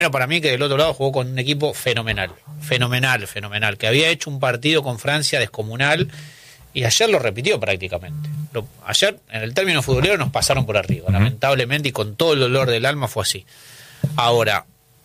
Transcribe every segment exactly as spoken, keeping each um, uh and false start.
para mí que del otro lado jugó con un equipo fenomenal, fenomenal, fenomenal, que había hecho un partido con Francia descomunal y ayer lo repitió prácticamente. Lo, ayer, en el término futbolero, nos pasaron por arriba, uh-huh. lamentablemente, y con todo el dolor del alma fue así. Ahora,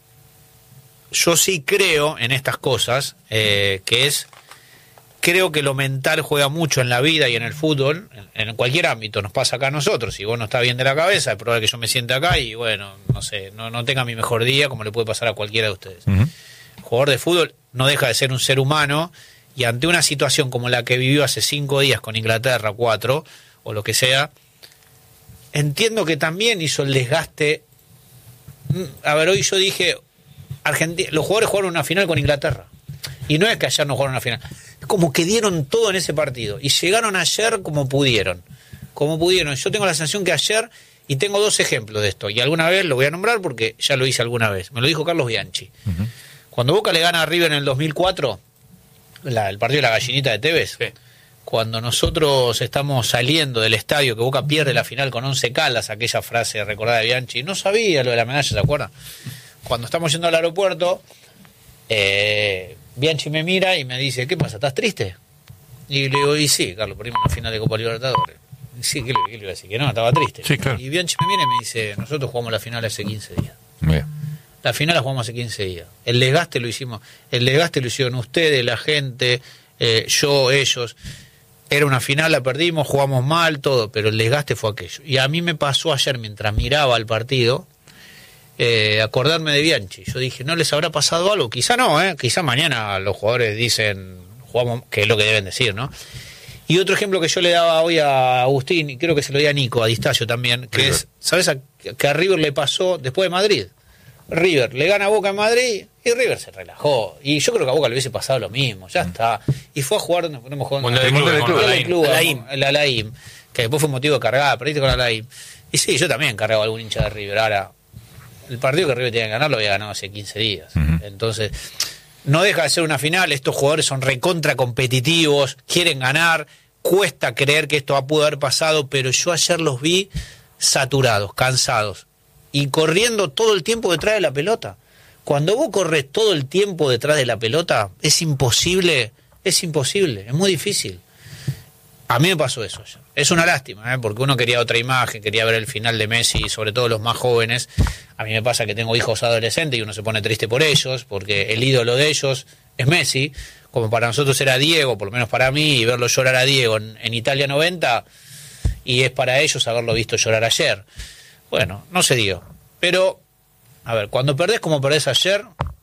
yo sí creo en estas cosas, eh, que es, creo que lo mental juega mucho en la vida y en el fútbol, en, en cualquier ámbito, nos pasa acá a nosotros. Si vos no estás bien de la cabeza, es probable que yo me siente acá y bueno, no sé, no, no tenga mi mejor día, como le puede pasar a cualquiera de ustedes. Uh-huh. El jugador de fútbol no deja de ser un ser humano, y ante una situación como la que vivió hace cinco días con Inglaterra, cuatro, o lo que sea, entiendo que también hizo el desgaste. A ver, hoy yo dije, Argentina, los jugadores jugaron una final con Inglaterra, y no es que ayer no jugaron una final, es como que dieron todo en ese partido, y llegaron ayer como pudieron, como pudieron. Yo tengo la sensación que ayer, y tengo dos ejemplos de esto, y alguna vez lo voy a nombrar porque ya lo hice alguna vez, me lo dijo Carlos Bianchi. Uh-huh. Cuando Boca le gana a River en el dos mil cuatro, La, el partido de la gallinita de Tevez, sí. Cuando nosotros estamos saliendo del estadio, que Boca pierde la final con Once Caldas, aquella frase recordada de Bianchi, no sabía lo de la medalla, ¿se acuerdan? Cuando estamos yendo al aeropuerto, eh, Bianchi me mira y me dice, ¿qué pasa? ¿Estás triste? Y le digo, y sí, Carlos, perdimos una final de Copa Libertadores. Y sí, ¿qué le, qué le iba a decir? Que no, estaba triste. Sí, claro. Y Bianchi me mira y me dice, nosotros jugamos la final hace quince días. Bien. La final la jugamos hace quince días. El desgaste lo hicimos, el desgaste lo hicieron ustedes, la gente, eh, yo, ellos. Era una final, la perdimos, jugamos mal, todo, pero el desgaste fue aquello. Y a mí me pasó ayer, mientras miraba el partido, eh, acordarme de Bianchi. Yo dije, ¿no les habrá pasado algo? Quizá no, ¿eh? Quizá mañana los jugadores dicen, jugamos, que es lo que deben decir, ¿no? Y otro ejemplo que yo le daba hoy a Agustín, y creo que se lo di a Nico, a Distacio también, que River. Es, ¿sabes a, que a River le pasó después de Madrid? River le gana a Boca en Madrid y River se relajó, y yo creo que a Boca le hubiese pasado lo mismo, ya está, y fue a jugar, no hemos jugado el club, el club, el club, el Alaim, que después fue motivo de cargar, perdiste con el Alaim, y sí, yo también cargaba algún hincha de River. Ahora, el partido que River tenía que ganar lo había ganado hace quince días, uh-huh. Entonces no deja de ser una final, estos jugadores son recontra competitivos, quieren ganar, cuesta creer que esto pudo haber pasado, pero yo ayer los vi saturados, cansados, y corriendo todo el tiempo detrás de la pelota. Cuando vos corres todo el tiempo detrás de la pelota, es imposible, es imposible, es muy difícil. A mí me pasó eso ayer. Es una lástima, ¿eh? Porque uno quería otra imagen, quería ver el final de Messi, sobre todo los más jóvenes. A mí me pasa que tengo hijos adolescentes y uno se pone triste por ellos, porque el ídolo de ellos es Messi, como para nosotros era Diego, por lo menos para mí, y verlo llorar a Diego en, en Italia noventa, y es para ellos haberlo visto llorar ayer. Bueno, no se dio. Pero, a ver, cuando perdés como perdés ayer,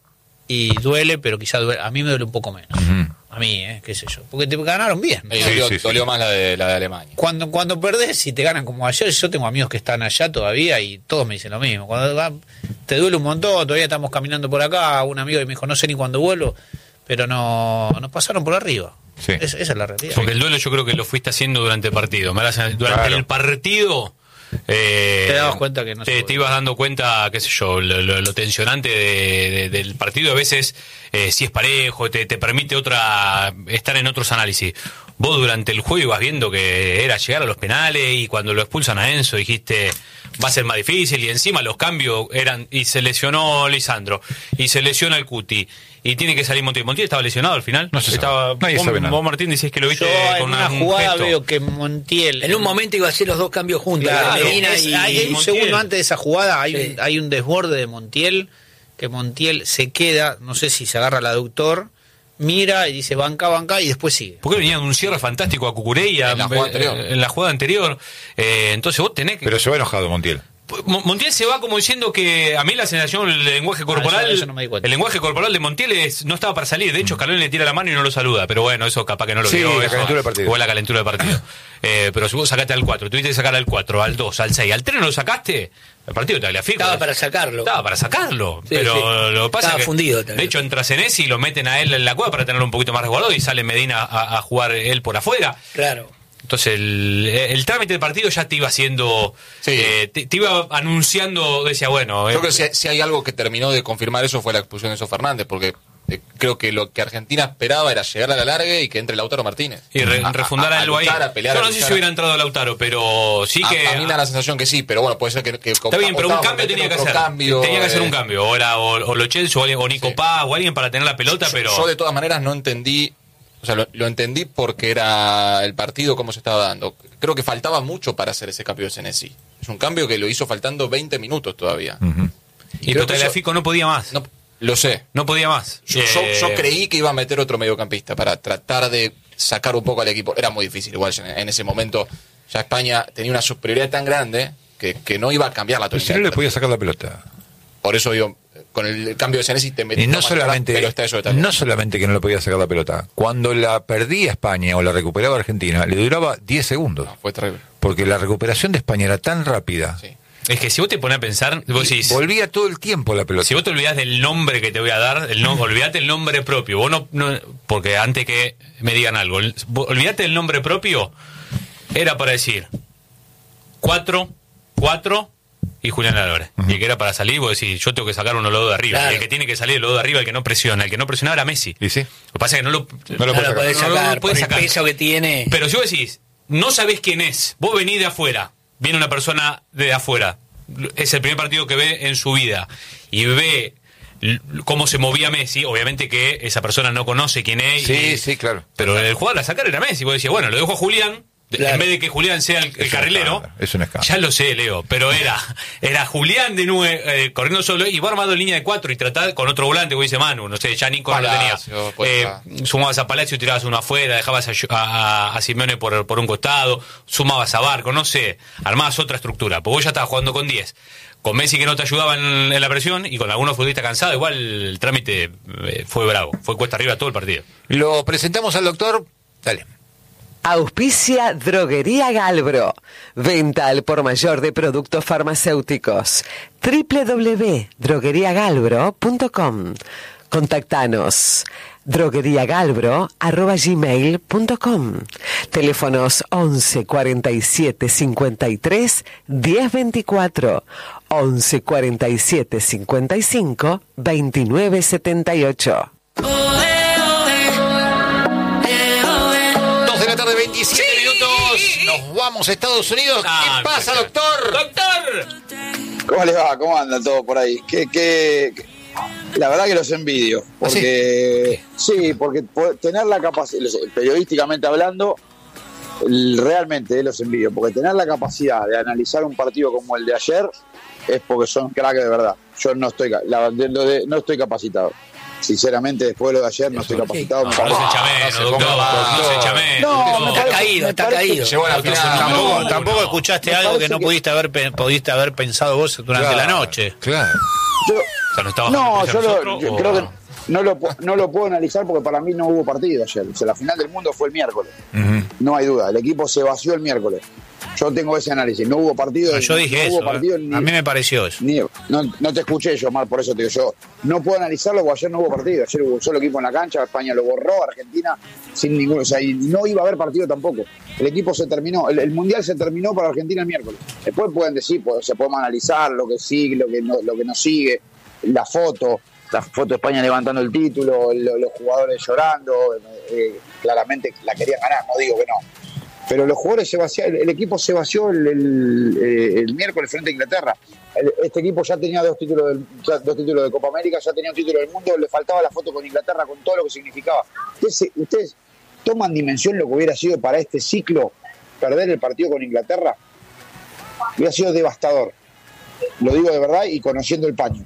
y duele, pero quizá duele, a mí me duele un poco menos. Uh-huh. A mí, ¿eh? ¿Qué sé yo? Porque te ganaron bien. Sí, sí, dolió, sí, sí. dolió más la de, la de Alemania. Cuando, cuando perdés y te ganan como ayer, yo tengo amigos que están allá todavía y todos me dicen lo mismo. Cuando va, te duele un montón, todavía estamos caminando por acá, un amigo me dijo, no sé ni cuándo vuelvo, pero no nos pasaron por arriba. Sí. Es, esa es la realidad. Porque el duelo yo creo que lo fuiste haciendo durante el partido. Durante claro. el partido... Eh, te dabas cuenta que no te, te ibas dando cuenta, qué sé yo, lo, lo, lo tensionante de, de, del partido a veces, eh, si es parejo, te, te permite otra estar en otros análisis. Vos durante el juego ibas viendo que era llegar a los penales, y cuando lo expulsan a Enzo dijiste va a ser más difícil, y encima los cambios eran, y se lesionó Lisandro, y se lesiona el Cuti, y tiene que salir Montiel. ¿Montiel estaba lesionado al final? No sé. Estaba, vos, vos, Martín, decís que lo viste yo con en una una, jugada un gesto. Veo que Montiel... En un momento iba a hacer los dos cambios juntos. Claro, Medina es, y, hay, hay un Montiel. segundo antes de esa jugada, hay, sí. un, hay un desborde de Montiel, que Montiel se queda, no sé si se agarra al aductor, mira y dice banca, banca, y después sigue. Porque venía un cierre fantástico a Cucurella en la jugada anterior. En la jugada anterior. Eh, entonces vos tenés que... Pero se va enojado Montiel. Montiel se va como diciendo que a mí la sensación, el lenguaje corporal, ah, eso, eso no me di cuenta. El lenguaje corporal de Montiel es, no estaba para salir. De hecho, Scaloni le tira la mano y no lo saluda. Pero bueno, eso capaz que no lo sí, vio. la eso, calentura del partido. Fue la calentura del partido. eh, pero si vos sacaste al cuatro, tuviste que sacar al cuatro, al dos, al seis, al tres no lo sacaste, el partido te la firma. Estaba para sacarlo. Estaba para sacarlo. Sí, pero sí. lo que pasa estaba es que, fundido también. de hecho, entra Senesi y lo meten a él en la cueva para tenerlo un poquito más resguardado, y sale Medina a, a jugar él por afuera. Claro. Entonces el, el trámite del partido ya te iba haciendo, sí. eh, te, te iba anunciando, decía, bueno... Creo eh, que si, si hay algo que terminó de confirmar eso fue la expulsión de Enzo Fernández, porque Eh, creo que lo que Argentina esperaba era llegar a la larga y que entre Lautaro Martínez. Y re, a, refundar a, a, a algo ahí. A pelear, Yo no sé si hubiera entrado Lautaro, pero sí que... A, a mí me da la sensación que sí, pero bueno, puede ser que... que Está bien, pero un cambio tenía que hacer. Cambio, tenía que hacer un cambio. O, era, o, o Lo Celso, o, o Nico sí. Paz, o alguien para tener la pelota, yo, pero... Yo de todas maneras no entendí... O sea, lo, lo entendí porque era el partido cómo se estaba dando. Creo que faltaba mucho para hacer ese cambio de Senesi. Es un cambio que lo hizo faltando veinte minutos todavía. Uh-huh. Y, y pero Tagliafico no podía más. No, lo sé. No podía más. Yo, eh... yo, yo creí que iba a meter otro mediocampista para tratar de sacar un poco al equipo. Era muy difícil, igual en, en ese momento ya España tenía una superioridad tan grande que, que no iba a cambiar la tónica. Pero si no le podía sacar la pelota. Por eso digo, con el cambio de Senesi te metí y no solamente pero está eso de no solamente que no le podía sacar la pelota, cuando la perdía España o la recuperaba Argentina, le duraba diez segundos. No, fue terrible. Porque la recuperación de España era tan rápida. Sí. Es que si vos te pones a pensar, vos decís, volvía todo el tiempo la pelota. Si vos te olvidás del nombre que te voy a dar, el no, olvidate el nombre propio. Vos no, no, porque antes que me digan algo, olvidate del nombre propio, era para decir cuatro, cuatro y Julián Álvarez. Uh-huh. Y que era para salir, vos decís, yo tengo que sacar uno lodo de arriba. Claro. Y el que tiene que salir el lodo de arriba, el que no presiona. El que no presionaba era Messi. ¿Y sí? Lo que pasa es que no lo, no lo, no puede sacar. No lo puede sacar. El peso que tiene. Pero si vos decís, no sabés quién es, vos venís de afuera, viene una persona de afuera, es el primer partido que ve en su vida, y ve cómo se movía Messi, obviamente que esa persona no conoce quién es. Sí, y, sí, claro. Pero el jugador a sacar era Messi. Vos decías, bueno, lo dejo a Julián. Claro. En vez de que Julián sea el, el carrilero, es un escándalo. Ya lo sé, Leo, pero era era Julián de nueve eh, corriendo solo y vos armado en línea de cuatro y tratar con otro volante, como dice Manu, no sé, ya Nico no lo tenía. Eh, sumabas a Palacio, tirabas uno afuera, dejabas a, a, a Simeone por, por un costado, sumabas a Barco, no sé, armabas otra estructura, porque vos ya estabas jugando con diez. Con Messi que no te ayudaba en, en la presión y con algunos futbolistas cansados, igual el trámite eh, fue bravo, fue cuesta arriba todo el partido. Lo presentamos al doctor, dale. Auspicia Droguería Galbro. Venta al por mayor de productos farmacéuticos. doble u doble u doble u punto droguería galbro punto com. Contactanos. drogueriagalbro arroba gmail punto com. Teléfonos once cuarenta y siete cincuenta y tres diez veinticuatro. once cuarenta y siete cincuenta y cinco veintinueve setenta y ocho. veintisiete sí. minutos, nos vamos a Estados Unidos. Ah, ¿qué pasa, doctor? ¡Doctor! ¿Cómo les va? ¿Cómo andan todos por ahí? ¿Qué, qué, qué? La verdad que los envidio. Porque, ¿Ah, sí? sí, porque tener la capacidad, periodísticamente hablando, realmente los envidio. Porque tener la capacidad de analizar un partido como el de ayer es porque son crack de verdad. Yo no estoy, la, de, de, no estoy capacitado. Sinceramente, después de lo de ayer no estoy capacitado. No, no, no se chameno, doctor, no se chameno. No, está caído, está caído. Tampoco, tampoco escuchaste algo que no pudiste haber pudiste haber pensado vos durante claro, la noche. Claro. Yo, o sea, no, estaba no yo, lo, yo creo que no lo, no lo puedo analizar porque para mí no hubo partido ayer. O sea, la final del mundo fue el miércoles. Uh-huh. No hay duda, el equipo se vació el miércoles. Yo tengo ese análisis, no hubo partido. No, yo dije no eso, partido, eh. ni, a mí me pareció eso. Ni, no, no te escuché yo mal, por eso te digo yo. No puedo analizarlo porque ayer no hubo partido. Ayer hubo un solo equipo en la cancha, España lo borró, Argentina sin ninguno. O sea, y no iba a haber partido tampoco. El equipo se terminó, el, el Mundial se terminó para Argentina el miércoles. Después pueden decir, pues, se podemos analizar lo que sigue, lo que no, lo que no sigue, la foto, la foto de España levantando el título, lo, los jugadores llorando, eh, claramente la querían ganar, no digo que no. Pero los jugadores se vaciaron, el, el equipo se vació el, el, el, el miércoles frente a Inglaterra. El, este equipo ya tenía dos títulos, del, ya, dos títulos de Copa América, ya tenía un título del mundo, le faltaba la foto con Inglaterra con todo lo que significaba. Ustedes, ustedes toman dimensión lo que hubiera sido para este ciclo perder el partido con Inglaterra. Hubiera sido devastador. Lo digo de verdad y conociendo el paño.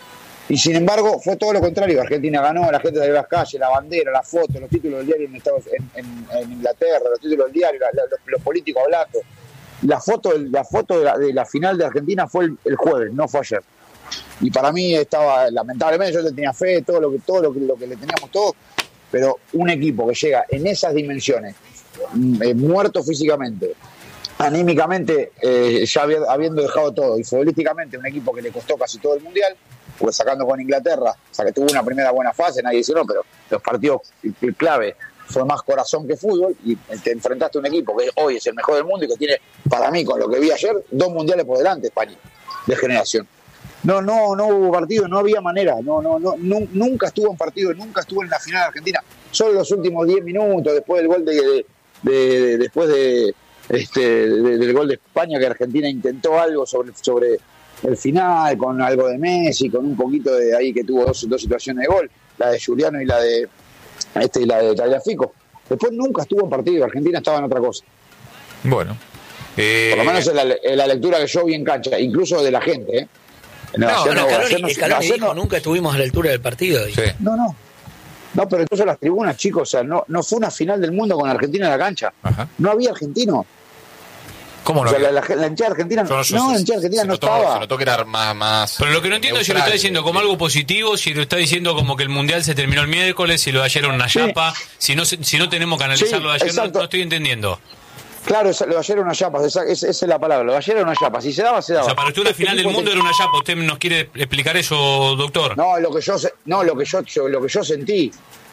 Y sin embargo, fue todo lo contrario. Argentina ganó, la gente salió a las calles, la bandera, la foto, los títulos del diario en, Estados, en, en, en Inglaterra, los títulos del diario, la, la, los, los políticos hablando. La foto, la foto de, la, de la final de Argentina fue el, el jueves, no fue ayer. Y para mí estaba, lamentablemente, yo le tenía fe, todo lo que, todo lo que, lo que le teníamos todos, pero un equipo que llega en esas dimensiones, eh, muerto físicamente, anímicamente, eh, ya había, habiendo dejado todo, y futbolísticamente un equipo que le costó casi todo el Mundial, pues sacando con Inglaterra, o sea que tuvo una primera buena fase, nadie dice no, pero los partidos clave fue más corazón que fútbol y te enfrentaste a un equipo que hoy es el mejor del mundo y que tiene, para mí, con lo que vi ayer, dos mundiales por delante España, de generación. No, no, no hubo partido, no había manera, no, no, no, nu- nunca estuvo en partido, nunca estuvo en la final de Argentina, solo los últimos diez minutos después del gol de, de, de- de- después de este de- del gol de España, que Argentina intentó algo sobre, sobre el final, con algo de Messi, con un poquito de ahí que tuvo dos, dos situaciones de gol, la de Juliano y la de este y la de Tagliafico. Después nunca estuvo en partido, Argentina estaba en otra cosa. Bueno. Eh, Por lo menos en la, en la lectura que yo vi en cancha, incluso de la gente, ¿eh? No, No, ayer no, no, Scaloni, ayer no- Scaloni ayer dijo, no- nunca estuvimos a la altura del partido. Y- sí. No, no. No, pero incluso las tribunas, chicos, o sea, no, no fue una final del mundo con Argentina en la cancha. Ajá. No había argentino. ¿Cómo no? O sea, la, había? la, la hinchada argentina, Yo no, la hinchada argentina se no notó, estaba. Se notó que era más, más Pero lo que no entiendo es si lo está neutral, diciendo como eh, algo positivo, si lo está diciendo como que el Mundial se terminó el miércoles, si lo de ayer era una Sí. chapa, si no se- si no tenemos que analizar Sí, lo de ayer, no, exacto. no estoy entendiendo. Claro, esa- lo de ayer era una chapa, esa, esa- esa es la palabra, lo de ayer era una chapa. Si se daba, se O daba. sea, para usted una Este final del equipo mundo te- era una chapa. ¿Usted nos quiere explicar eso, doctor? No, lo que yo se- no, lo que yo, yo- lo que yo sentí.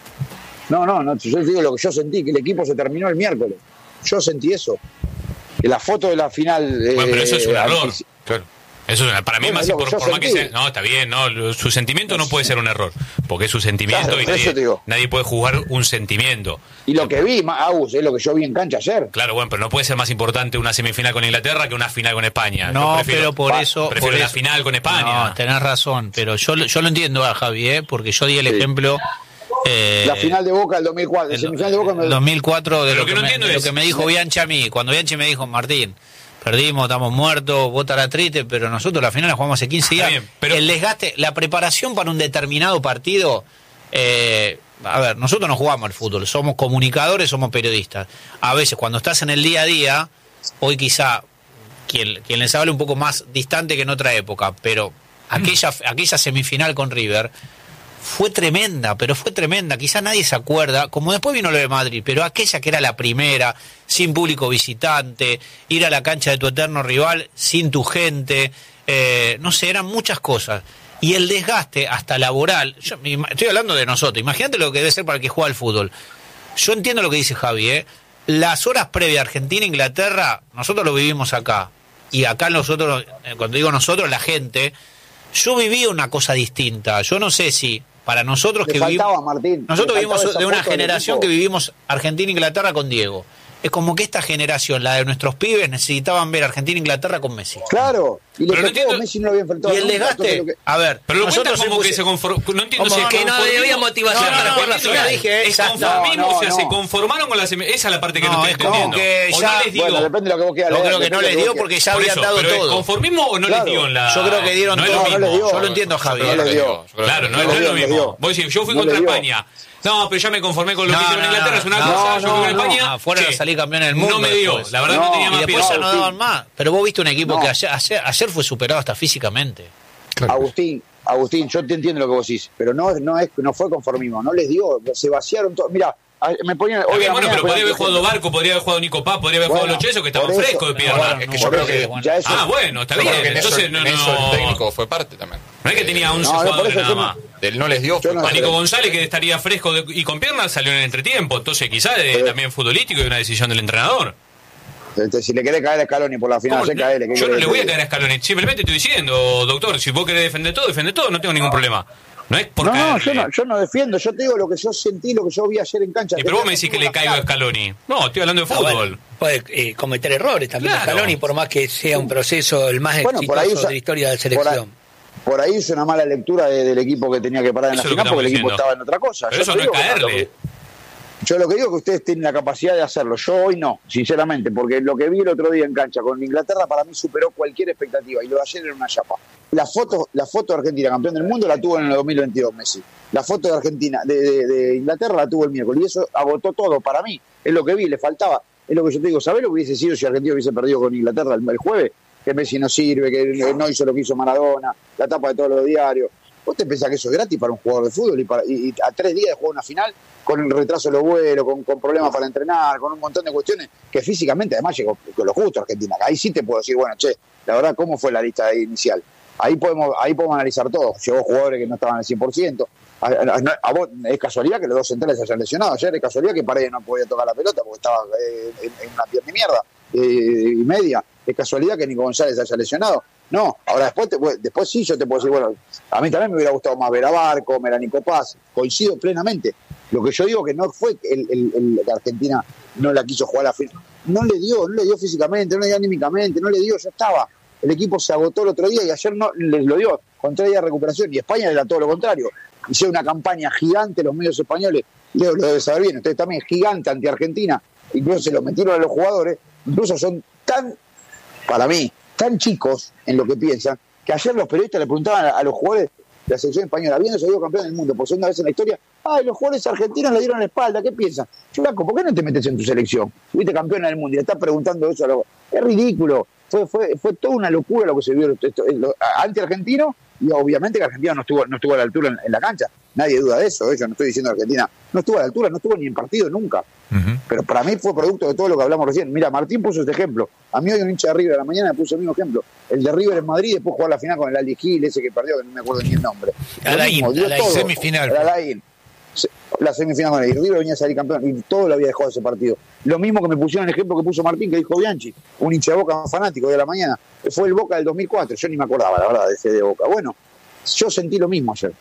No, no, no, yo digo lo que yo sentí, que el equipo se terminó el miércoles. Yo sentí eso. Que la foto de la final. Bueno, pero eso es un eh, error. antici- Claro. Eso es- para mí Bueno, más es lo que por, yo por más que sentí. sea, no, está bien, no, lo- su sentimiento no puede ser un error, porque es su sentimiento Claro, y por eso nadie, te digo. nadie puede jugar un sentimiento. Y lo que vi, ma- Agus, es lo que yo vi en cancha ayer. Claro, bueno, pero no puede ser más importante una semifinal con Inglaterra que una final con España. No, Yo prefiero- pero por pa- eso... prefiero por la eso- final con España. No, tenés razón, pero yo, lo- yo lo entiendo a Javi, ¿eh? Porque yo di el Sí. ejemplo... eh, La final de Boca del dos mil cuatro, la el- semifinal de Boca me- el dos mil cuatro, de Pero lo lo que que, no me, entiendo de lo es- que me dijo Bianchi a mí. Cuando Bianchi me dijo, Martín, perdimos, estamos muertos, vota la triste, pero nosotros la final la jugamos hace quince días. Está bien, pero- El desgaste, la preparación para un determinado partido... Eh, a ver, nosotros no jugamos al fútbol, somos comunicadores, somos periodistas. A veces cuando estás en el día a día, hoy quizá quien, quien les hable un poco más distante que en otra época, pero aquella, aquella semifinal con River fue tremenda, pero fue tremenda. Quizá nadie se acuerda, como después vino lo de Madrid, pero aquella que era la primera, sin público visitante, ir a la cancha de tu eterno rival sin tu gente, eh, no sé, eran muchas cosas. Y el desgaste hasta laboral, yo, ima- estoy hablando de nosotros, imagínate lo que debe ser para el que juega al fútbol. Yo entiendo lo que dice Javi, ¿eh? Las horas previas a Argentina-Inglaterra, nosotros lo vivimos acá. Y acá nosotros, eh, cuando digo nosotros, la gente, yo viví una cosa distinta. Yo no sé si para nosotros Le que faltaba, vivimos... Martín, Nosotros le vivimos faltaba esa de una foto del generación equipo. que vivimos Argentina-Inglaterra con Diego. Es como que esta generación, la de nuestros pibes, necesitaban ver Argentina-Inglaterra con Messi. Claro, y le Pero no tocó, entiendo- Messi no lo había enfrentado Y el nunca, desgaste, entonces lo que- a ver, Pero lo cuentan nosotros como hemos- que se conformó. No entiendo Como si es que no conformismo- había motivación Claro, para no, jugar la entiendo, final. es- Dije, es exacto. conformismo, No, no, o sea, no. se conformaron con la semi- esa es la parte que no, No, estoy es como entendiendo. que O ya- no les dio. Bueno, depende de lo que vos quieras Yo leer, creo que no depende les de lo dio que porque ya Por habían eso, dado pero ¿es todo. conformismo o no Claro. les dio en la.? Yo creo que dieron no es todo. lo No, no les mismo. dio. Yo lo entiendo, Javi. No le dio. Yo creo Claro, que no, no no le es lo dio, le mismo. dio. Vos decís, yo fui No contra le dio. España. No, pero ya me conformé con lo que No, hicieron en no, Inglaterra, es una no, cosa. no, Yo fui con no. España. Ah, fueron a che, salir campeones del mundo No me dio, después. la verdad No, no tenía y más Y pie. después ya no Agustín. daban más. Pero vos viste un equipo No. que ayer, ayer, ayer fue superado hasta físicamente. Claro. Agustín, Agustín, yo te entiendo lo que vos decís, pero no, no, es, no fue conformismo, no les dio, se vaciaron todo. Mira, me ponían. Está hoy a bien, la bueno, mañana pero podría haber ponían- jugado Barco, podría haber jugado Nico Paz, podría haber Bueno, jugado Los Chesos que estaban por eso- frescos de pierna. Bueno, Es que por yo creo eso, que- ya eso- Ah, bueno, está Yo creo bien. que en eso, Entonces en no, eso el no, técnico fue parte también. no es que tenía once No, no, por jugadores eso nada yo no- más. Del no les dio Yo fue no- A parte. Nico González, que estaría fresco de- y con piernas, salió en el entretiempo. Entonces, quizás es Pero- también futbolístico y una decisión del entrenador. Este, si le querés caer a Scaloni por la final, ¿Cómo? se caele. ¿qué Yo no querés le voy a que- caer a Scaloni. Simplemente estoy diciendo, doctor, si vos querés defender todo, defende todo, no tengo ningún problema. No es por No, no, caerle. yo no, yo no defiendo, yo te digo lo que yo sentí, lo que yo vi ayer en cancha. Y pero vos me decís que le caigo a Scaloni. No, estoy hablando de Ah, fútbol. bueno, puede eh, cometer errores también Claro. Scaloni, por más que sea un proceso el más Bueno, por exitoso ahí usa- de la historia de la por ahí- selección. Por ahí hizo una mala lectura de- del equipo que tenía que parar en Eso la es lo que final porque el estamos equipo diciendo. estaba en otra cosa. Pero Yo eso te no es digo que lo caerle. que- Yo lo que digo es que ustedes tienen la capacidad de hacerlo. Yo hoy no, sinceramente, porque lo que vi el otro día en cancha con Inglaterra para mí superó cualquier expectativa y lo de ayer era una chapa. La foto, la foto de Argentina campeón del mundo la tuvo en el dos mil veintidós Messi. La foto de Argentina, de, de- de Inglaterra la tuvo el miércoles y eso agotó todo para mí. Es lo que vi, le faltaba. Es lo que yo te digo, ¿sabés lo que hubiese sido si Argentina hubiese perdido con Inglaterra el, el jueves? Que Messi no sirve, que no hizo lo que hizo Maradona, la tapa de todos los diarios. ¿Vos te pensás que eso es gratis para un jugador de fútbol y, para, y, y a tres días de jugar una final con el retraso de los vuelos, con, con problemas para entrenar, con un montón de cuestiones que físicamente además llegó con lo justo Argentina? Ahí sí te puedo decir, bueno, che, la verdad, ¿cómo fue la lista inicial? Ahí podemos ahí podemos analizar todo. Llegó jugadores que no estaban al cien por ciento. A, a- a vos, es casualidad que los dos centrales se hayan lesionado. Ayer es casualidad que Paredes no podía tocar la pelota porque estaba eh, en, en una pierna y mierda eh, y media. Es casualidad que Nico González se haya lesionado. No, ahora después te, después sí yo te puedo decir, bueno, a mí también me hubiera gustado más ver a Barco, ver a Nico Paz, coincido plenamente. Lo que yo digo que no fue el, el, el, que Argentina no la quiso jugar a la final. No le dio, no le dio físicamente, no le dio anímicamente, no le dio, ya estaba. El equipo se agotó el otro día y ayer no les lo dio, con tres días de recuperación. Y España era todo lo contrario. Hicieron una campaña gigante los medios españoles, Leo lo debe saber bien, ustedes también, gigante anti-Argentina. Incluso se lo metieron a los jugadores, incluso son tan, para mí, tan chicos en lo que piensan, que ayer los periodistas le preguntaban a, a los jugadores de la selección española, habiendo salido campeón del mundo por segunda vez en la historia, ay, los jugadores argentinos le dieron la espalda, ¿qué piensan? Flaco, ¿por qué no te metes en tu selección? Fuiste campeona del mundo y le estás preguntando eso a los... Es ridículo, fue, fue, fue toda una locura lo que se vio esto, lo, anti-argentino, y obviamente que Argentina no estuvo, no estuvo a la altura en, en la cancha, nadie duda de eso, ¿eh? Yo no estoy diciendo Argentina no estuvo a la altura, no estuvo ni en partido nunca, uh-huh. Pero para mí fue producto de todo lo que hablamos recién. Mira, Martín puso este ejemplo, a mí hoy un hincha de River a la mañana me puso el mismo ejemplo, el de River en Madrid, después jugar la final con el Ali Gil, ese que perdió, que no me acuerdo ni el nombre, Alain, Alain, semifinal, Alain. La semifinal con el River venía a salir campeón y todo lo había dejado ese partido. Lo mismo que me pusieron el ejemplo que puso Martín, que dijo Bianchi, un hincha de Boca fanático de la mañana, fue el Boca del dos mil cuatro, yo ni me acordaba la verdad de ese de Boca. Bueno, yo sentí lo mismo ayer.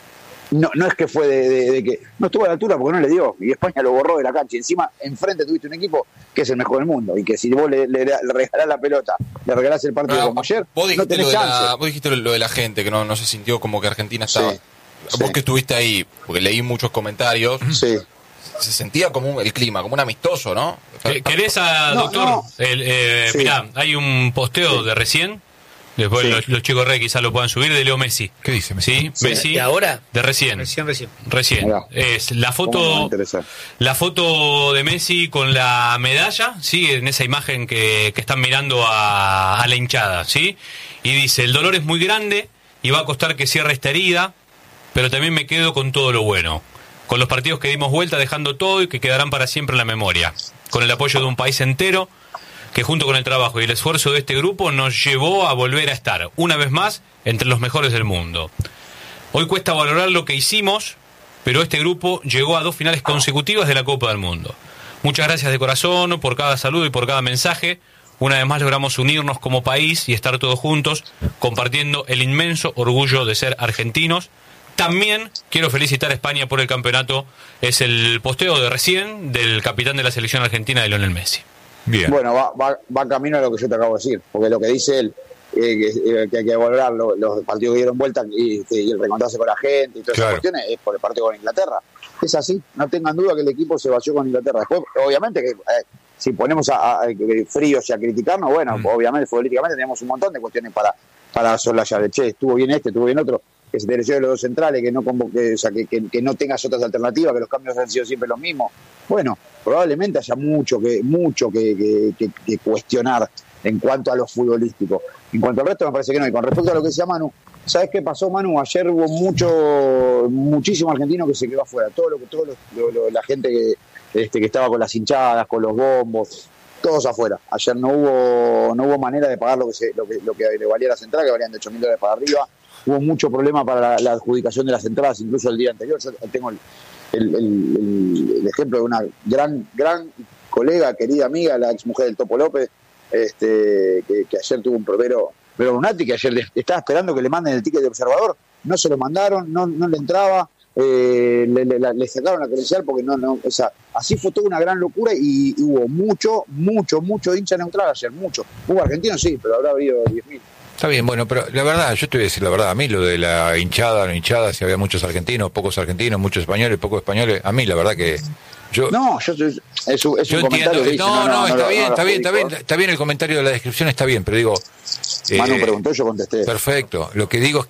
No, no es que fue de, de, de que no estuvo a la altura porque no le dio y España lo borró de la cancha y encima enfrente tuviste un equipo que es el mejor del mundo y que si vos le, le, le regalás la pelota, le regalás el partido no, como ayer, vos no tenés lo chance. La, vos dijiste lo de la gente que no, no se sintió como que Argentina estaba... Sí. Vos sí. Que estuviste ahí, porque leí muchos comentarios, sí. Se sentía como un, el clima, como un amistoso, ¿no? ¿Querés, a, no, doctor? No. El, eh, sí. Mirá, hay un posteo sí. de recién, después sí. los, los chicos re quizás lo puedan subir, de Leo Messi. ¿Qué dice Messi? ¿Sí? Sí. Messi. ¿De ahora? De recién. Recién, recién. Recién. Es la foto, la foto de Messi con la medalla, ¿sí? En esa imagen que, que están mirando a, a la hinchada, ¿sí? Y dice, el dolor es muy grande y va a costar que cierre esta herida, pero también me quedo con todo lo bueno, con los partidos que dimos vuelta dejando todo y que quedarán para siempre en la memoria, con el apoyo de un país entero que junto con el trabajo y el esfuerzo de este grupo nos llevó a volver a estar, una vez más, entre los mejores del mundo. Hoy cuesta valorar lo que hicimos, pero este grupo llegó a dos finales consecutivas de la Copa del Mundo. Muchas gracias de corazón por cada saludo y por cada mensaje. Una vez más logramos unirnos como país y estar todos juntos, compartiendo el inmenso orgullo de ser argentinos. También quiero felicitar a España por el campeonato. Es el posteo de recién del capitán de la selección argentina, de Lionel Messi. Bien. Bueno, va, va, va camino a lo que yo te acabo de decir, porque lo que dice él, eh, que, eh, que hay que valorar lo, los partidos que dieron vuelta y, y el reencontrarse con la gente y todas claro. esas cuestiones, es por el partido con Inglaterra. Es así, no tengan duda que el equipo se vació con Inglaterra. Después, obviamente, que eh, si ponemos a, a, a fríos y a criticarnos, bueno, mm. obviamente, políticamente tenemos un montón de cuestiones para, para soslayar. Che, estuvo bien este, estuvo bien otro. Que se te lesione los dos centrales, que no convoque, o sea, que, que, que no tengas otras alternativas, que los cambios han sido siempre los mismos. Bueno, probablemente haya mucho que mucho que, que, que, que cuestionar en cuanto a lo futbolístico. En cuanto al resto me parece que no. Y con respecto a lo que decía Manu, ¿sabes qué pasó, Manu? Ayer hubo mucho, muchísimo argentino que se quedó afuera. Todo lo que, todo lo, lo, lo, la gente que, este, que estaba con las hinchadas, con los bombos, todos afuera. Ayer no hubo, no hubo manera de pagar lo que se, lo que, lo que le valía la central, que valían de ocho mil dólares para arriba. Hubo mucho problema para la, la adjudicación de las entradas, incluso el día anterior. Yo tengo el, el, el, el ejemplo de una gran gran colega, querida amiga, la ex mujer del Topo López, este, que, que ayer tuvo un probero, pero Brunati, que ayer le, estaba esperando que le manden el ticket de observador, no se lo mandaron, no, no le entraba, eh, le, le, le sacaron la credencial porque no, no, o sea, así fue toda una gran locura y, y hubo mucho, mucho, mucho hincha neutral ayer, mucho. Hubo argentinos, sí, pero habrá habido diez mil. Está bien, bueno, pero la verdad, yo te voy a decir la verdad, a mí lo de la hinchada, no hinchada, si había muchos argentinos, pocos argentinos, muchos españoles, pocos españoles, a mí la verdad que yo... No, yo, es, es un yo comentario que dice, no, no, no, no, está no, bien, no, está bien, está bien, está bien el comentario de la descripción, está bien, pero digo... Manu eh, preguntó, yo contesté. Perfecto, lo que digo es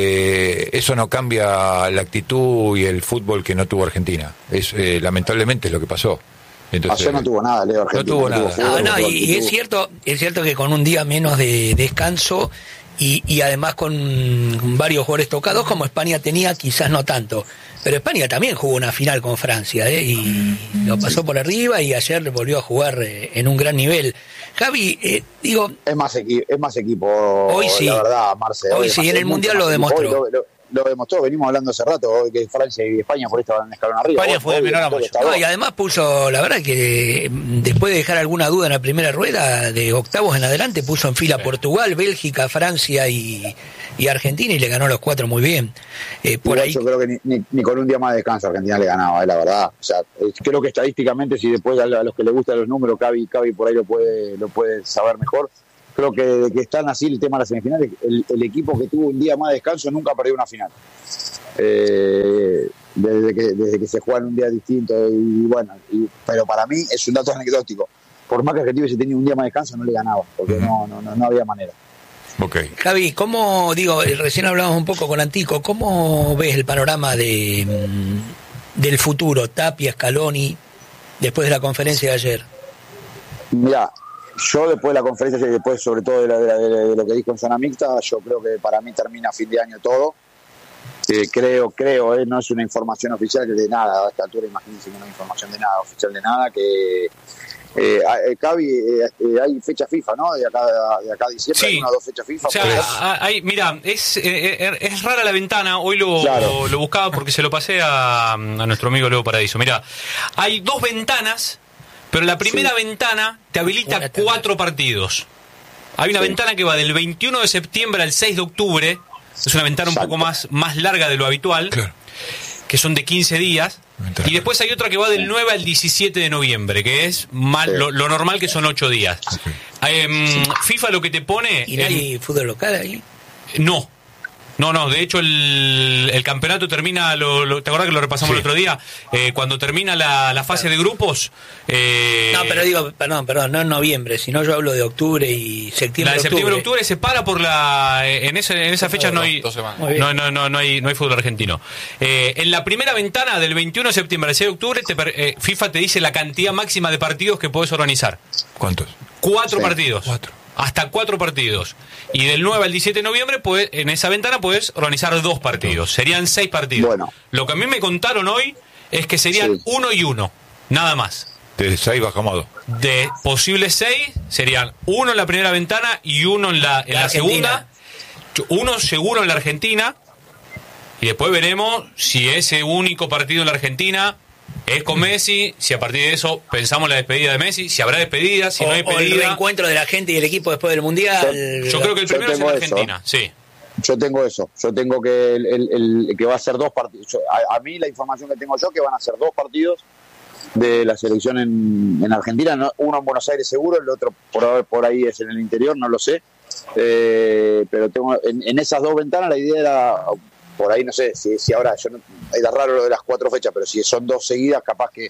que eso no cambia la actitud y el fútbol que no tuvo Argentina, es eh, lamentablemente es lo que pasó. Entonces, ayer no tuvo nada, Leo. Argentina, no tuvo nada. No, tuvo, no, no, y, y es cierto, es cierto que con un día menos de descanso y, y además con varios jugadores tocados como España tenía, quizás no tanto. Pero España también jugó una final con Francia, ¿eh? Y lo pasó por arriba y ayer volvió a jugar eh, en un gran nivel. Javi, eh, digo... Es más, equi- es más equipo, hoy sí, la verdad, Marce. Hoy, hoy sí, en el Mundial lo demostró. Lo, lo, lo demostró, venimos hablando hace rato hoy que Francia y España por ahí estaban en escalón arriba. España fue de menor a mayor. No, y además puso, la verdad que después de dejar alguna duda en la primera rueda, de octavos en adelante, puso en fila Sí. Portugal, Bélgica, Francia y, y Argentina y le ganó los cuatro muy bien. Eh, por Igual ahí. yo creo que ni, ni, ni con un día más de descanso Argentina le ganaba, eh, la verdad. O sea, eh, creo que estadísticamente, si después a, a los que les gustan los números, Cavi, Cavi por ahí lo puede, lo puede saber mejor. Creo que desde que están así el tema de las semifinales, el, el equipo que tuvo un día más de descanso nunca perdió una final. Eh, desde que desde que se juegan un día distinto y bueno, y, pero para mí es un dato anecdótico. Por más que Argentina se tenía un día más de descanso no le ganaba, porque uh-huh. no, no, no, no había manera. Okay. Javi, ¿cómo, digo, recién hablamos un poco con Antico, ¿cómo ves el panorama de del futuro, Tapia, Scaloni, después de la conferencia de ayer? Mirá, yo después de la conferencia y después sobre todo de, la, de, la, de lo que dijo en zona mixta, yo creo que para mí termina a fin de año todo. Eh, creo, creo, eh, no es una información oficial que de nada, a esta altura imagínense que no hay información de nada, oficial de nada, que eh, eh, Cavi, eh, eh, hay fecha FIFA, ¿no? De acá, de acá a diciembre, sí. Hay una o dos fechas FIFA. O sea, pues, hay, mira, es, eh, es rara la ventana, hoy lo, claro. lo buscaba porque se lo pasé a, a nuestro amigo Leo Paradiso. Mira, hay dos ventanas, pero la primera sí. ventana te habilita Buena cuatro tarde. partidos. Hay una sí. ventana que va del veintiuno de septiembre al seis de octubre. Es una ventana Exacto. un poco más, más larga de lo habitual, claro. que son de quince días. Ventana. Y después hay otra que va del nueve al diecisiete de noviembre, que es más sí. lo, lo normal, que son ocho días. Okay. Eh, sí. FIFA lo que te pone... ¿Y no hay eh, fútbol local ahí? No. No, no, de hecho el, el campeonato termina, lo, lo, ¿te acuerdas que lo repasamos sí. el otro día? Eh, cuando termina la, la fase de grupos... Eh, no, pero digo, perdón, perdón, no en noviembre, sino yo hablo de octubre y septiembre. La de septiembre octubre se para por la... En, ese, en esa fecha no, no hay no, no, no, no, hay, no hay fútbol argentino. Eh, en la primera ventana del veintiuno de septiembre al seis de octubre, te, eh, FIFA te dice la cantidad máxima de partidos que puedes organizar. ¿Cuántos? Cuatro sí. partidos. Cuatro. Hasta cuatro partidos. Y del nueve al diecisiete de noviembre, pues, en esa ventana puedes organizar dos partidos. Serían seis partidos. Bueno. Lo que a mí me contaron hoy es que serían sí. uno y uno. Nada más. De seis bajamos a dos. De posibles seis, serían uno en la primera ventana y uno en la, en la, la segunda. Uno seguro en la Argentina. Y después veremos si ese único partido en la Argentina es con Messi, si a partir de eso pensamos la despedida de Messi, si habrá despedida, si o, no hay despedida. O el reencuentro de la gente y el equipo después del Mundial. Yo, yo creo que el primero es en Argentina, eso. sí. Yo tengo eso, yo tengo que el, el, el que va a ser dos partidos. A, a mí la información que tengo yo que van a ser dos partidos de la selección en, en Argentina, no, uno en Buenos Aires seguro, el otro por, por ahí es en el interior, no lo sé. Eh, pero tengo en, en esas dos ventanas la idea era... Por ahí no sé si, si ahora, yo no, era raro lo de las cuatro fechas, pero si son dos seguidas, capaz que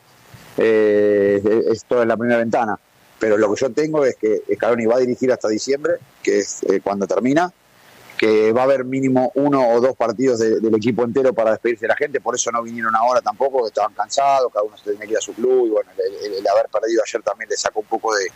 eh, es todo en la primera ventana. Pero lo que yo tengo es que Scaloni va a dirigir hasta diciembre, que es eh, cuando termina, que va a haber mínimo uno o dos partidos de, del equipo entero para despedirse de la gente, por eso no vinieron ahora tampoco, estaban cansados, cada uno se tenía que ir a su club, y bueno, el, el, el haber perdido ayer también le sacó un poco de,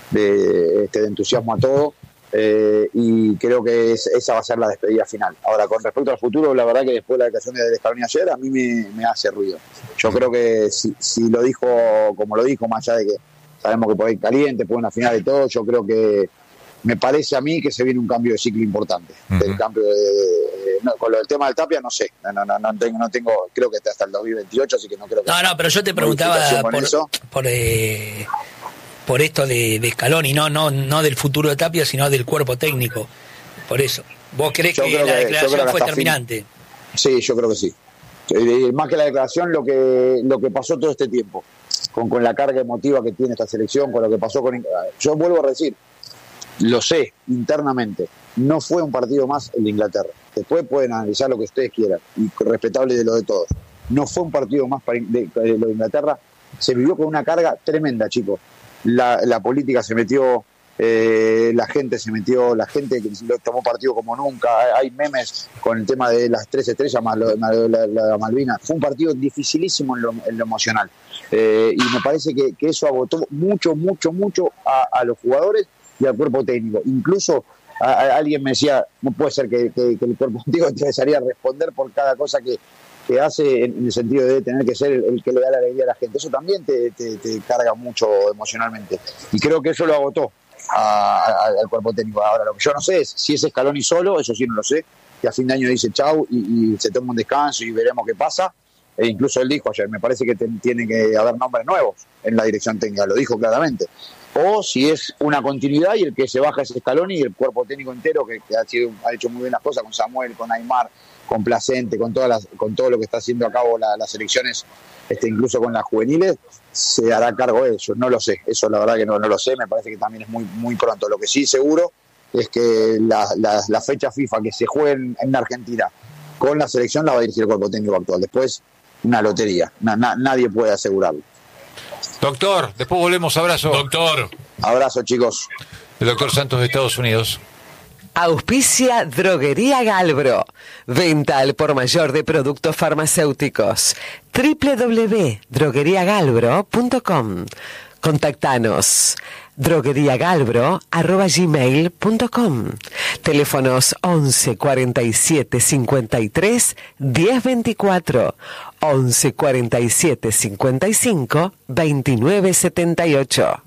de, este, de entusiasmo a todo. Eh, y creo que es, esa va a ser la despedida final. Ahora, con respecto al futuro, la verdad que después de la declaración de Scaloni ayer, a mí me, me hace ruido. Yo creo que si, si lo dijo como lo dijo, más allá de que sabemos que por ahí caliente, por una final y todo, yo creo que me parece a mí que se viene un cambio de ciclo importante. Uh-huh. Del cambio de, de, no, con lo del tema del Tapia, no sé, no, no, no, no, tengo, no tengo, creo que hasta el dos mil veintiocho, así que no creo que... No, no, pero yo te preguntaba por, eso. por eh... por esto de, de Scaloni, no, no, no del futuro de Tapia, sino del cuerpo técnico. Por eso. ¿Vos creés que, que la declaración que fue terminante? Fin... Sí, yo creo que sí. Eh, más que la declaración, lo que lo que pasó todo este tiempo, con, con la carga emotiva que tiene esta selección, con lo que pasó con... Yo vuelvo a decir, lo sé internamente, no fue un partido más el de Inglaterra. Después pueden analizar lo que ustedes quieran, y respetable de lo de todos. No fue un partido más para de, de lo de Inglaterra. Se vivió con una carga tremenda, chicos. La, la política se metió, eh, la gente se metió, la gente lo tomó partido como nunca. Hay memes con el tema de las tres estrellas más lo, la, la, la Malvinas. Fue un partido dificilísimo en lo, en lo emocional. Eh, y me parece que, que eso agotó mucho, mucho, mucho a, a los jugadores y al cuerpo técnico. Incluso a, a alguien me decía, no puede ser que, que, que el cuerpo técnico te desearía responder por cada cosa que que hace en el sentido de tener que ser el, el que le da la alegría a la gente. Eso también te, te, te carga mucho emocionalmente. Y creo que eso lo agotó a, a, al cuerpo técnico. Ahora, lo que yo no sé es si es Scaloni solo, eso sí no lo sé, y a fin de año dice chau y, y se toma un descanso y veremos qué pasa. E incluso él dijo ayer, me parece que te, tiene que haber nombres nuevos en la dirección técnica, lo dijo claramente. O si es una continuidad y el que se baja es Scaloni y el cuerpo técnico entero que, que ha, sido, ha hecho muy bien las cosas con Samuel, con Aymar, con Placente, con todas las, con todo lo que está haciendo a cabo la, las elecciones, este, incluso con las juveniles, se hará cargo de eso. No lo sé, eso la verdad que no, no lo sé, me parece que también es muy, muy pronto. Lo que sí seguro es que la, la, la fecha FIFA que se juegue en, en Argentina con la selección la va a dirigir el cuerpo técnico actual. Después, una lotería, na, na, nadie puede asegurarlo. Doctor, después volvemos, abrazo. Doctor. Abrazo, chicos. El doctor Santos de Estados Unidos. Auspicia Droguería Galbro. Venta al por mayor de productos farmacéuticos. doble u doble u doble u punto droguería galbro punto com. Contactanos. drogueriagalbro arroba gmail punto com. Teléfonos once cuarenta y siete cincuenta y tres diez veinticuatro, once cuarenta y siete cincuenta y cinco veintinueve setenta y ocho.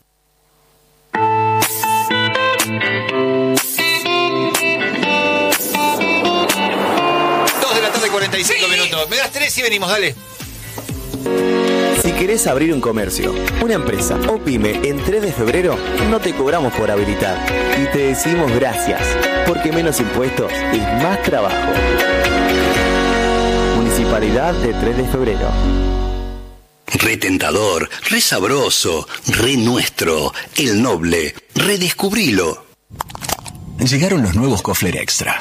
dos de la tarde, cuarenta y cinco minutos. Me das tres y venimos, dale. Si querés abrir un comercio, una empresa o pyme en tres de febrero, no te cobramos por habilitar y te decimos gracias, porque menos impuestos y más trabajo. Municipalidad de tres de febrero. Re tentador, re sabroso, re nuestro, el noble, redescubrilo. Llegaron los nuevos Kofler Extra.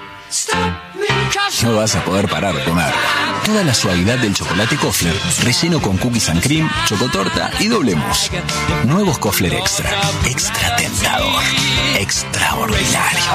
No vas a poder parar de comer. Toda la suavidad del chocolate Kofler, relleno con cookies and cream, chocotorta y doble mousse. Nuevos Kofler Extra. Extra tentador. Extraordinario.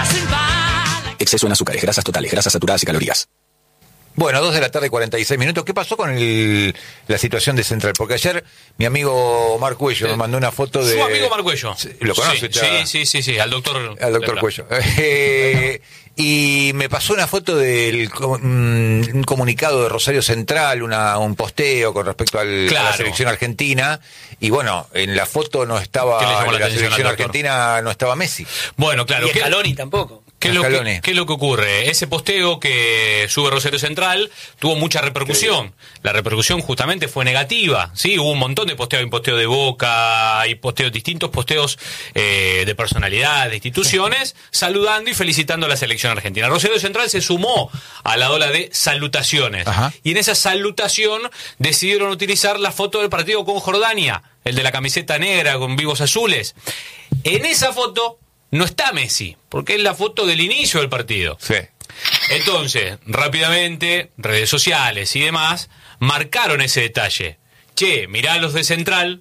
Exceso en azúcares, grasas totales, grasas saturadas y calorías. Bueno, dos de la tarde, cuarenta y seis minutos. ¿Qué pasó con el, la situación de Central? Porque ayer mi amigo Omar Cuello me mandó una foto de... Su amigo Omar Cuello. ¿Lo conoce? Sí, sí, sí, sí, sí, al doctor... Al doctor Cuello. Eh, y me pasó una foto del un comunicado de Rosario Central, una, un posteo con respecto al, claro. a la selección argentina. Y bueno, en la foto no estaba... En la, la selección argentina no estaba Messi. Bueno, claro. Y Scaloni tampoco. ¿Qué es, lo que, ¿Qué es lo que ocurre? Ese posteo que sube Rosario Central tuvo mucha repercusión. La repercusión justamente fue negativa, ¿sí? Hubo un montón de posteos, hay un posteo de Boca, hay posteos, distintos posteos eh, de personalidades, de instituciones, saludando y felicitando a la selección argentina. Rosario Central se sumó a la ola de salutaciones. Ajá. Y en esa salutación decidieron utilizar la foto del partido con Jordania, el de la camiseta negra con vivos azules. En esa foto no está Messi, porque es la foto del inicio del partido. Sí. Entonces, rápidamente, redes sociales y demás marcaron ese detalle. Che, mirá los de Central,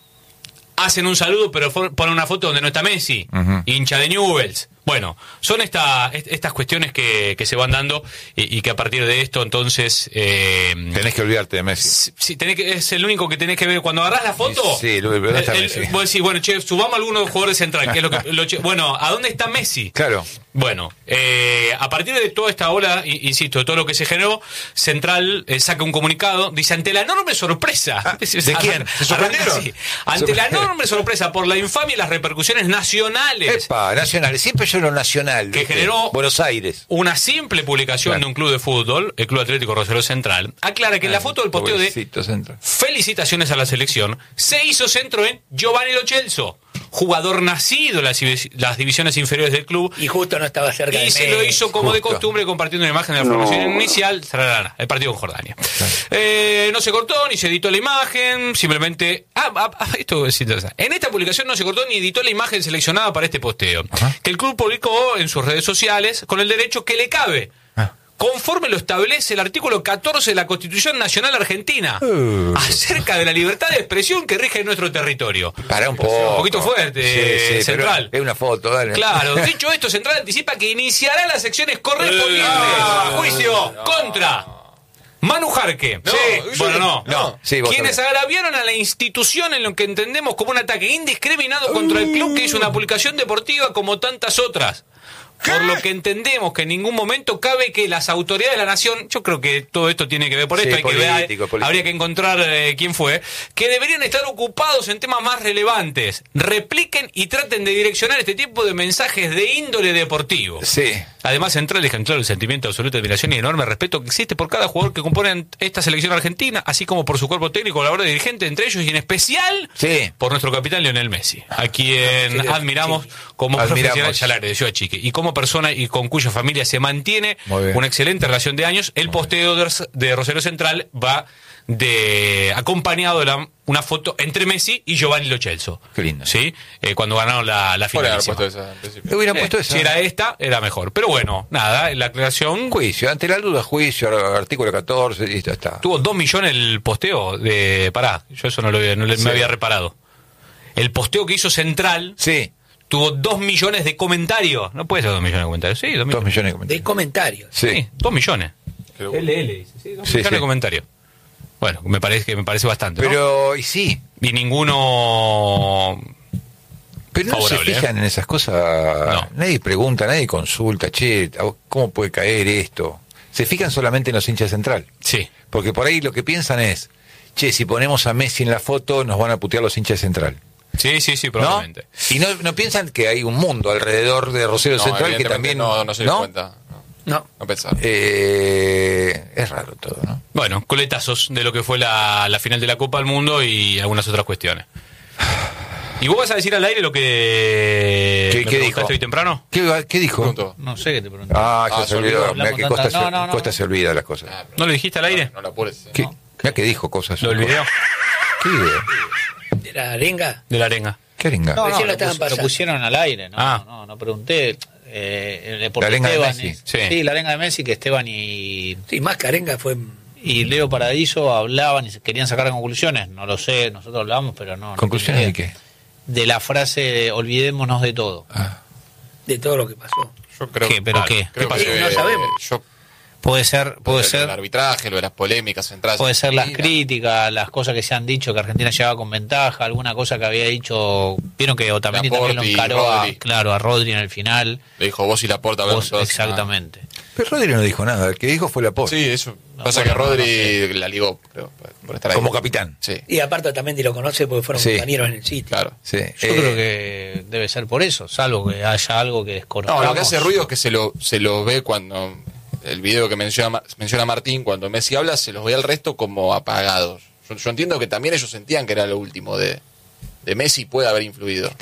hacen un saludo, pero ponen una foto donde no está Messi, uh-huh. hincha de Newell's. Bueno, son esta, estas cuestiones que, que se van dando y, y que a partir de esto, entonces... Eh, tenés que olvidarte de Messi. Sí, tenés que, es el único que tenés que ver. Cuando agarrás la foto... Sí, lo, ¿dónde está el, Messi? El, vos decís, bueno, che, subamos a algunos jugadores central, que es lo que... Lo, bueno, ¿a dónde está Messi? Claro. Bueno, eh, a partir de toda esta ola, insisto, de todo lo que se generó, Central eh, saca un comunicado, dice, ante la enorme sorpresa... Ah, ¿de quién? ¿Se sorprendieron? Sí, ante la enorme sorpresa por la infamia y las repercusiones nacionales... Epa, nacionales, siempre yo lo nacional. Que generó Buenos Aires. Una simple publicación claro. de un club de fútbol, el Club Atlético Rosario Central, aclara que en la foto del posteo de centro. felicitaciones a la selección se hizo centro en Giovanni Lo Celso, jugador nacido en las, las divisiones inferiores del club. Y justo no estaba cerca y de se lo hizo como justo. de costumbre, compartiendo una imagen de la no. formación inicial, el partido con Jordania. Claro. Eh, no se cortó ni se editó la imagen, simplemente... Ah, ah, esto es interesante. En esta publicación no se cortó ni editó la imagen seleccionada para este posteo, Ajá. que el club publicó en sus redes sociales con el derecho que le cabe, ah. conforme lo establece el artículo catorce de la Constitución Nacional Argentina, uh. acerca de la libertad de expresión que rige en nuestro territorio. Para un poco. Un poquito fuerte, sí, sí, Central. Es una foto, dale. Claro, dicho esto, Central anticipa que iniciará las secciones correspondientes. Uh. Juicio no. contra... Manu Jarque. No, sí, bueno, no. no. Sí, quienes también. agraviaron a la institución en lo que entendemos como un ataque indiscriminado contra el club que hizo una publicación deportiva como tantas otras. ¿Qué? Por lo que entendemos que en ningún momento cabe que las autoridades de la nación, yo creo que todo esto tiene que ver por esto, sí, hay político, que ver, político. habría que encontrar eh, quién fue, que deberían estar ocupados en temas más relevantes, repliquen y traten de direccionar este tipo de mensajes de índole deportivo. Sí. Además, Central dejan claro el sentimiento de absoluta admiración y enorme respeto que existe por cada jugador que compone esta selección argentina, así como por su cuerpo técnico, colaborador y dirigente, entre ellos y en especial Sí. por nuestro capitán Lionel Messi, a quien admiramos como Admiramos. profesional, ya le decía a Chique, y como persona y con cuya familia se mantiene Muy bien. una excelente relación de años. El posteo de, de Rosario Central va de acompañado de la, una foto entre Messi y Giovanni Lo Celso. Qué lindo. ¿Sí? Eh, cuando ganaron la, la ¿Cuál era el finalísima. puesto esa, al principio? Hubieran Eh, puesto esa. si era esta, era mejor. Pero bueno, nada, la aclaración. Juicio, ante la duda, juicio, artículo catorce, y ya está. Tuvo dos millones el posteo de. Pará, yo eso no lo había- no le- Sí. me había reparado. El posteo que hizo Central Sí, tuvo dos millones de comentarios. No puede ser dos millones de comentarios. Sí, dos dos millones. millones de De comentarios. comentarios. Sí. Sí, dos millones. Qué bueno. L L dice, sí, dos Sí, millones sí. de comentarios. Bueno, me parece que me parece bastante. ¿no? Pero, y sí, Y ninguno. pero no Favorable, se fijan en esas cosas. No. Nadie pregunta, nadie consulta, che, ¿cómo puede caer esto? Se fijan solamente en los hinchas de Central. Sí. Porque por ahí lo que piensan es, che, si ponemos a Messi en la foto, nos van a putear los hinchas de Central. Sí, sí, sí, ¿No? probablemente. Y no, no piensan que hay un mundo alrededor de Rosario No, Central que evidentemente también. No, no se dio cuenta. No, No. no pensaba. Eh, es raro todo, ¿no? Bueno, coletazos de lo que fue la, la final de la Copa del Mundo y algunas otras cuestiones. ¿Y vos vas a decir al aire lo que ¿Qué- me qué preguntaste dijo? hoy temprano? ¿Qué, qué dijo? Pregunto. No sé qué te pregunté. Ah, ya Ah, se se olvidó. olvidó. Mirá que Hablamos Costa, tanta- se, no, no, Costa no. se olvida de las cosas. Ah, pero ¿No lo dijiste al aire? No, no lo apures. ¿Qué? No. Mirá que dijo cosas. ¿Lo olvidé? ¿Qué video? De la arenga. De la arenga. ¿Qué arenga? No, no, Recién lo lo, estaban pus- lo pasando. pusieron al aire, no, Ah. no, no pregunté. Eh, eh, porque La arenga de Esteban Messi. y- Sí. sí, la arenga de Messi, que Esteban y, Sí, más que arenga fue. y Leo Paradiso hablaban y se querían sacar conclusiones. No lo sé, nosotros hablamos, pero no. no ¿Conclusiones de tengo qué? idea. De la frase de olvidémonos de todo. Ah, De todo lo que pasó. Yo creo, ¿Qué? ¿Pero qué? Creo ¿Qué pasó? que, No sabemos. Yo, Puede ser, puede lo del ser, arbitraje, lo de las polémicas centrales. puede ser las Sí, críticas, las cosas que se han dicho, que Argentina llegaba con ventaja, alguna cosa que había dicho, vieron que Otamendi también lo Laporte y encaró a, Rodri. claro, a Rodri en el final. Le dijo vos y Laporta hablaron Vos- todas- exactamente. pero Rodri no dijo nada. El que dijo fue la Ah, post. sí, eso. No, Pasa bueno, que no, Rodri no sé. la ligó, creo, por- por estar ahí. Como capitán. Sí, Y aparte también lo conoce porque fueron Sí. compañeros en el sitio. claro. Sí. Yo Eh, creo que debe ser por eso, salvo que haya algo que No, desconozcamos. lo que hace ruido es que se lo, se lo ve cuando. El video que menciona, Ma- menciona Martín, cuando Messi habla, se los ve al resto como apagados. Yo, yo entiendo que también ellos sentían que era lo último de, de Messi, puede haber influido.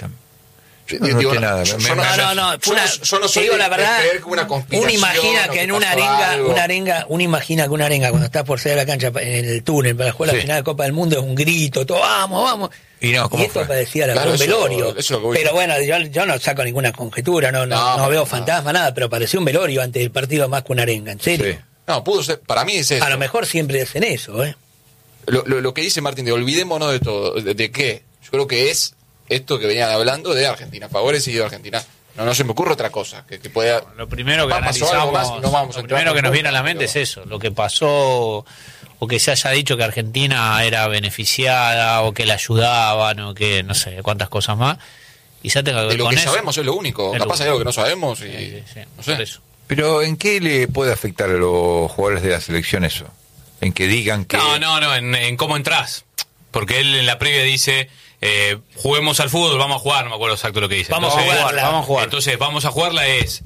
Yo no noté nada. yo- Me- yo me- No, no, no, yo fue una, no- yo no te soy digo de- la de verdad, creer que una conspiración uno imagina o que en pasó una arenga, algo. una arenga, uno imagina que una arenga cuando estás por salir de la cancha en el túnel para jugar Sí. la final de Copa del Mundo es un grito, todo vamos, vamos. Y no, ¿cómo esto fue? parecía la Claro, un eso- velorio. eso es lo que voy Pero yo. bueno, yo, yo no saco ninguna conjetura, no, no, No, no veo no. fantasma, nada, pero parecía un velorio antes del partido más que una arenga, en serio. Sí. No, pudo ser. Para mí es eso. A lo mejor siempre hacen eso, ¿eh? Lo, lo- lo que dice Martín de olvidémonos de todo. ¿De, de qué? Yo creo que es esto que venían hablando de Argentina. Favorecido a Argentina. No, no se me ocurre otra cosa que, que pueda. Lo primero que Capaz pasó algo analizamos, más, no vamos a lo entrar primero que nos tampoco, viene a la mente pero- es eso, lo que pasó o que se haya dicho que Argentina era beneficiada o que la ayudaban o que no sé cuántas cosas más. Quizá tenga que ver De lo con que eso. sabemos es lo único. Es lo Capaz hay algo que no sabemos y. Sí, sí, sí, no sé. por eso. Pero ¿en qué le puede afectar a los jugadores de la selección eso? En que digan que... No, no, no, en, en cómo entras. Porque él en la previa dice, eh, juguemos al fútbol, vamos a jugar, no me acuerdo exacto lo que dice. Vamos a Entonces, jugarla. Vamos a jugar. Entonces, vamos a jugarla es,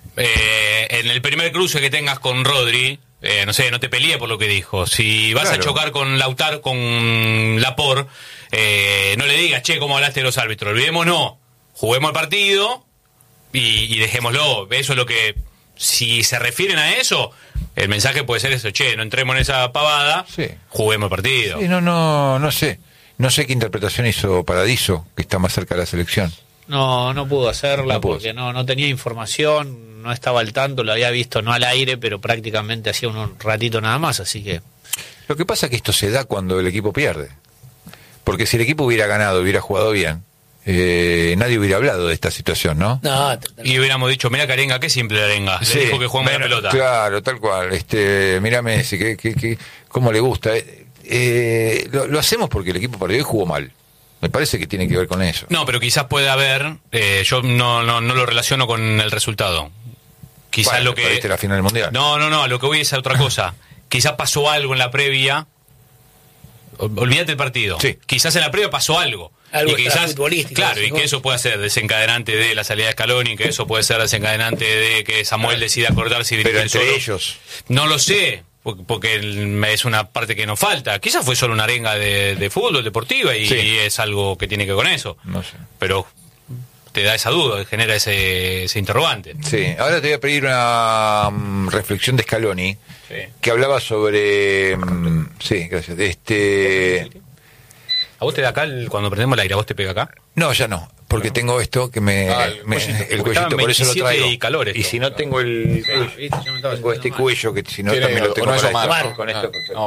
eh, en el primer cruce que tengas con Rodri, eh, no sé, no te pelees por lo que dijo. Si vas Claro. a chocar con Lautaro, con Laporte, eh, no le digas, che, ¿cómo hablaste de los árbitros? Olvidémonos, juguemos el partido y, y dejémoslo. Eso es lo que, si se refieren a eso, el mensaje puede ser eso, che, no entremos en esa pavada, Sí. juguemos el partido. Sí, no, no, no sé. No sé qué interpretación hizo Paradiso, que está más cerca de la selección. No, no pudo hacerla No pudo porque hacer. no, no tenía información, no estaba al tanto, lo había visto no al aire, pero prácticamente hacía un ratito nada más, así que Lo que pasa es que esto se da cuando el equipo pierde. Porque si el equipo hubiera ganado, hubiera jugado bien, eh, nadie hubiera hablado de esta situación, ¿no? No, totalmente. Y hubiéramos dicho, mira Carenga, qué simple Carenga. Sí, Le dijo que jugamos la bueno, pelota. Claro, tal cual. Este, mira Messi, que, que, que, cómo le gusta. Eh, eh, lo, lo hacemos porque el equipo perdió y jugó mal. Me parece que tiene que ver con eso. No, pero quizás puede haber, eh, yo no, no, no lo relaciono con el resultado. Quizás Bueno, lo que... perdiste la final del mundial. No, no, no, a lo que voy es a otra cosa. Quizás pasó algo en la previa, olvídate del partido. Sí. Quizás en la previa pasó algo. Algo y quizás, extrafutbolístico, claro, y ¿no? que eso puede ser desencadenante de la salida de Scaloni, que eso puede ser desencadenante de que Samuel decida cortarse y Pero dirigir entre solo. ellos. No lo sé, porque- porque el- es una parte que nos falta. Quizás fue solo una arenga de, de fútbol deportiva y, Sí. y es algo que tiene que ver con eso. No sé. Pero te da esa duda, genera ese, ese interrogante. Sí, ahora te voy a pedir una mm, reflexión de Scaloni, Sí. que hablaba sobre... mm, sí, gracias. Este... ¿A vos te da acá, el- cuando prendemos el aire, a vos te pega acá? No, ya no, porque tengo esto que me... Ah, el me- cuellito. el Porque estaban cuellito, por eso lo veintisiete traigo. y calor esto. Y si no tengo el... Viste, yo me estaba Tengo este sintiendo mal. cuello, que si no Tiene- también lo tengo o no es para Omar, esto. ¿no? Con esto, Ah, perfecto. no.